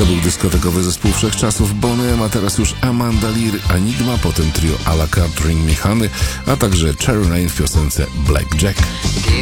To był dyskotekowy zespół wszechczasów Bonham, a teraz już Amanda Lear, Enigma, potem trio à la carte Ring Me Honey, a także Cherry Lane w piosence Black Jack.